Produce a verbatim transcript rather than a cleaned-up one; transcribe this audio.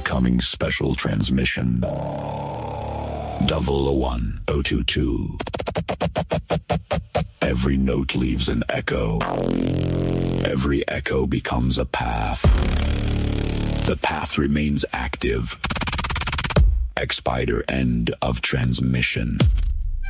Incoming special transmission. Double one oh two two. Every note leaves an echo. Every echo becomes a path. The path remains active. X-Spider end of transmission.